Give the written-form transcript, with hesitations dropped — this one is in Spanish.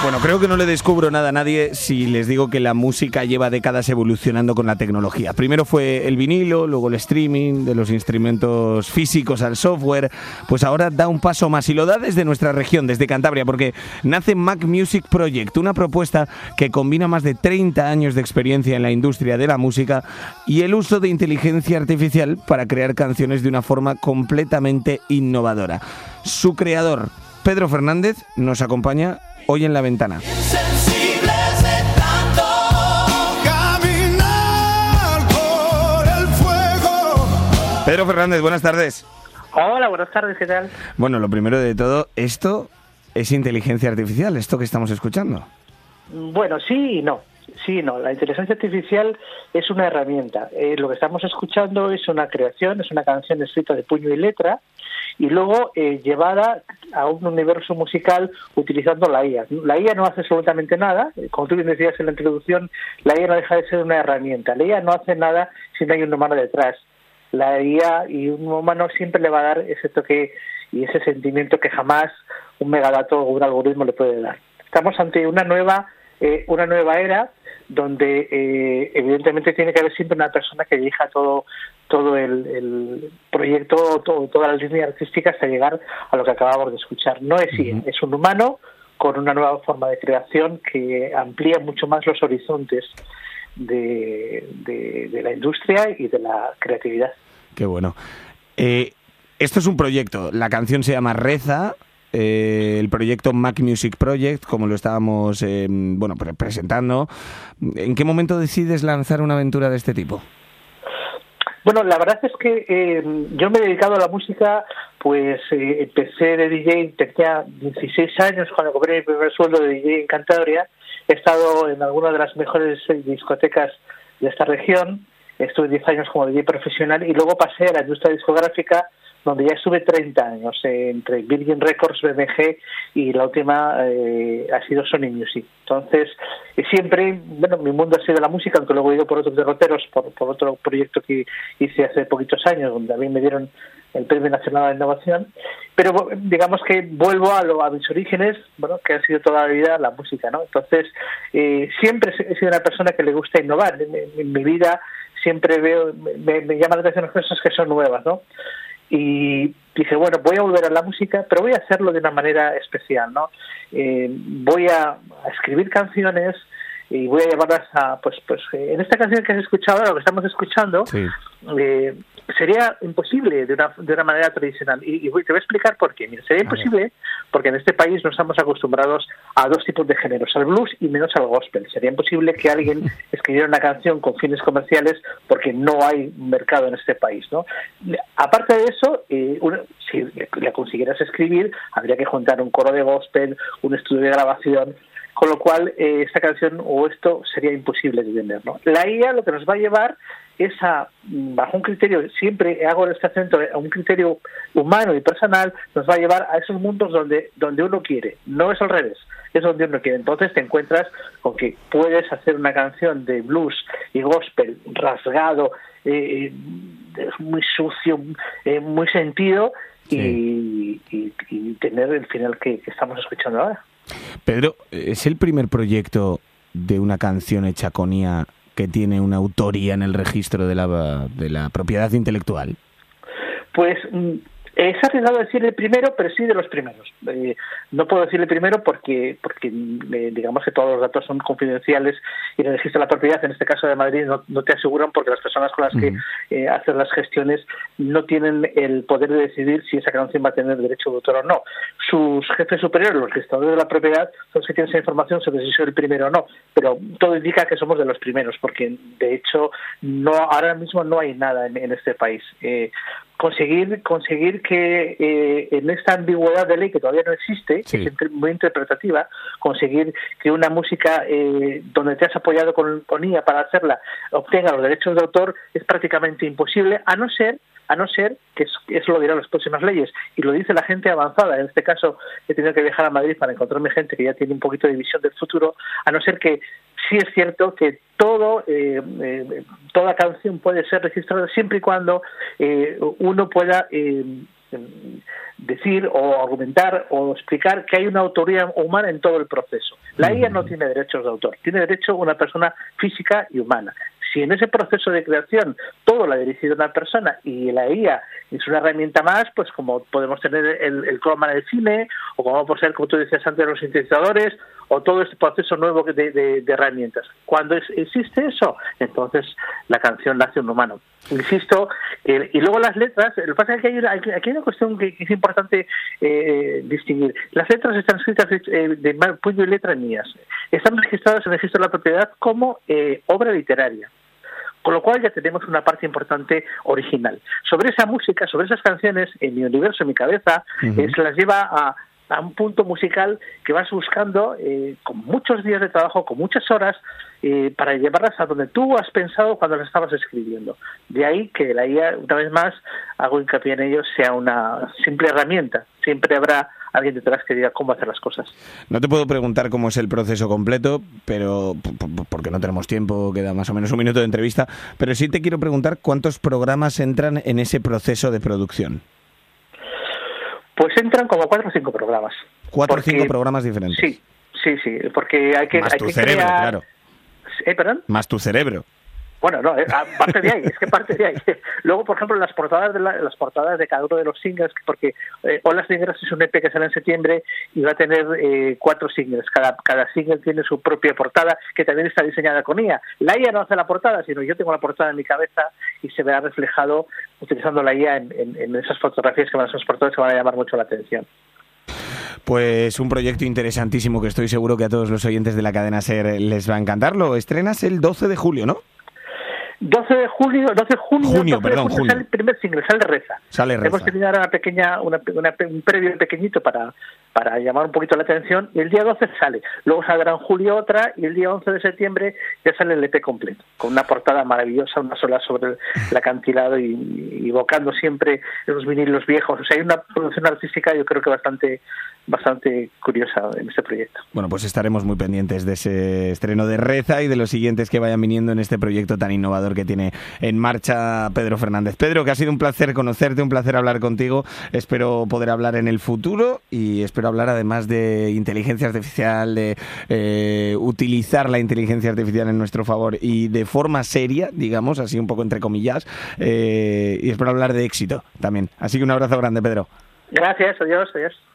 Bueno, creo que no le descubro nada a nadie si les digo que la música lleva décadas evolucionando con la tecnología. Primero fue el vinilo, luego el streaming, de los instrumentos físicos al software. Pues ahora da un paso más y lo da desde nuestra región, desde Cantabria, porque nace Mac Music Project, una propuesta que combina más de 30 años de experiencia en la industria de la música y el uso de inteligencia artificial para crear canciones de una forma completamente innovadora. Su creador, Pedro Fernández, nos acompaña hoy en La Ventana. Pedro Fernández, buenas tardes. Hola, buenas tardes, ¿qué tal? Bueno, lo primero de todo, esto es inteligencia artificial, esto que estamos escuchando. Bueno, sí y no. Sí, no, la inteligencia artificial es una herramienta. Lo que estamos escuchando es una creación, es una canción escrita de puño y letra y luego llevada a un universo musical utilizando la IA. La IA no hace absolutamente nada, como tú bien decías en la introducción, la IA no deja de ser una herramienta. La IA no hace nada si no hay un humano detrás. La IA y un humano siempre le va a dar ese toque y ese sentimiento que jamás un megadato o un algoritmo le puede dar. Estamos ante una nueva era donde evidentemente tiene que haber siempre una persona que dirija todo el proyecto, toda la línea artística hasta llegar a lo que acabamos de escuchar. No es IA, es un humano con una nueva forma de creación que amplía mucho más los horizontes de la industria y de la creatividad. Qué bueno. Esto es un proyecto, la canción se llama Reza. El proyecto Mac Music Project, como lo estábamos presentando. ¿En qué momento decides lanzar una aventura de este tipo? Bueno, la verdad es que yo me he dedicado a la música, pues empecé de DJ, tenía 16 años cuando cobré mi primer sueldo de DJ en Cantabria. He estado en alguna de las mejores discotecas de esta región, estuve 10 años como DJ profesional y luego pasé a la industria discográfica, donde ya estuve 30 años, entre Virgin Records, BMG y la última ha sido Sony Music. Entonces, siempre, mi mundo ha sido la música, aunque luego he ido por otros derroteros, por otro proyecto que hice hace poquitos años, donde a mí me dieron el Premio Nacional de Innovación, pero digamos que vuelvo a mis orígenes, que ha sido toda la vida la música, ¿no? Entonces, siempre he sido una persona que le gusta innovar. En mi vida siempre me llaman la atención las cosas que son nuevas, ¿no? Y dije, bueno, voy a volver a la música, pero voy a hacerlo de una manera especial, ¿no? Voy a escribir canciones y voy a llevarlas a, en esta canción que has escuchado, lo que estamos escuchando, sí. Sería imposible de una manera tradicional. Y te voy a explicar por qué. Mira, sería imposible porque en este país no estamos acostumbrados a dos tipos de géneros, al blues y menos al gospel. Sería imposible que alguien escribiera una canción con fines comerciales porque no hay mercado en este país, ¿no? Aparte de eso, si la consiguieras escribir, habría que juntar un coro de gospel, un estudio de grabación, con lo cual esta canción o esto sería imposible de vender, ¿no? La IA lo que nos va a llevar es bajo un criterio, siempre hago este acento, a un criterio humano y personal, nos va a llevar a esos mundos donde uno quiere, no es al revés, es donde uno quiere. Entonces te encuentras con que puedes hacer una canción de blues y gospel rasgado, muy sucio, muy sentido, sí. y tener el final que estamos escuchando ahora. Pedro, ¿es el primer proyecto de una canción hecha con IA que tiene una autoría en el registro de la propiedad intelectual? Pues es arriesgado decir el primero, pero sí de los primeros. No puedo decir el primero porque digamos que todos los datos son confidenciales y en el registro de la propiedad, en este caso de Madrid, no te aseguran porque las personas con las que hacen las gestiones no tienen el poder de decidir si esa canción va a tener derecho de autor o no. Sus jefes superiores, los registradores de la propiedad, son los que tienen esa información sobre si soy el primero o no, pero todo indica que somos de los primeros porque de hecho ahora mismo no hay nada en este país. Conseguir que en esta ambigüedad de ley que todavía no existe, sí, que es muy interpretativa, conseguir que una música donde te has apoyado con IA para hacerla obtenga los derechos de autor es prácticamente imposible, a no ser que eso lo dirán las próximas leyes, y lo dice la gente avanzada. En este caso he tenido que viajar a Madrid para encontrarme gente que ya tiene un poquito de visión del futuro, a no ser que sí es cierto que toda canción puede ser registrada siempre y cuando uno pueda decir o argumentar o explicar que hay una autoría humana en todo el proceso. La IA no tiene derechos de autor, tiene derecho una persona física y humana. Si en ese proceso de creación todo lo ha dirigido una persona y la IA es una herramienta más, pues como podemos tener el croma en el cine, o como por ser, como tú decías antes, los sintetizadores, o todo este proceso nuevo de herramientas. Cuando existe eso, entonces la canción la hace un humano. Insisto, y luego las letras, lo que pasa es que aquí hay una cuestión que es importante distinguir. Las letras están escritas de puño y letra mías. Están registradas en el registro de la propiedad como obra literaria. Con lo cual ya tenemos una parte importante original. Sobre esa música, sobre esas canciones, en mi universo, en mi cabeza, se las lleva a un punto musical que vas buscando con muchos días de trabajo, con muchas horas, para llevarlas a donde tú has pensado cuando las estabas escribiendo. De ahí que la IA, una vez más, hago hincapié en ello, sea una simple herramienta. Siempre habrá alguien detrás que diga cómo hacer las cosas. No te puedo preguntar cómo es el proceso completo, pero porque no tenemos tiempo, queda más o menos un minuto de entrevista, pero sí te quiero preguntar cuántos programas entran en ese proceso de producción. Pues entran como 4 o 5 programas. 4 o 5 programas diferentes. Sí, porque hay que... Más tu cerebro, crear... claro. ¿Perdón? Más tu cerebro. Bueno, no, parte de ahí, es que parte de ahí. Luego, por ejemplo, las portadas de cada uno de los singles, porque Olas Negras es un EP que sale en septiembre y va a tener 4 singles. Cada single tiene su propia portada, que también está diseñada con IA. La IA no hace la portada, sino yo tengo la portada en mi cabeza y se verá reflejado utilizando la IA en esas fotografías que van a ser portadas que van a llamar mucho la atención. Pues un proyecto interesantísimo que estoy seguro que a todos los oyentes de la cadena SER les va a encantar. Lo estrenas el 12 de julio, ¿no? 12 de junio sale el primer single, sale Reza. Hemos tenido ahora un previo pequeñito para llamar un poquito la atención, y el día 12 sale. Luego saldrá en julio otra, y el día 11 de septiembre ya sale el EP completo, con una portada maravillosa, unas olas sobre el acantilado y evocando siempre los vinilos viejos. O sea, hay una producción artística, yo creo que bastante curiosa en este proyecto. Bueno, pues estaremos muy pendientes de ese estreno de Reza y de los siguientes que vayan viniendo en este proyecto tan innovador que tiene en marcha Pedro Fernández. Pedro, que ha sido un placer conocerte, un placer hablar contigo. Espero poder hablar en el futuro y espero hablar además de inteligencia artificial, de utilizar la inteligencia artificial en nuestro favor y de forma seria, digamos, así un poco entre comillas, y espero hablar de éxito también. Así que un abrazo grande, Pedro. Gracias, adiós.